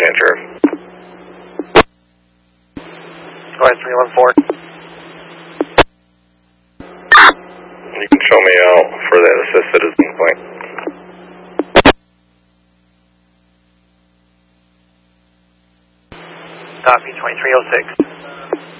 Andrew. Go ahead, 314. You can show me out for that assist citizen point. Copy, 2306.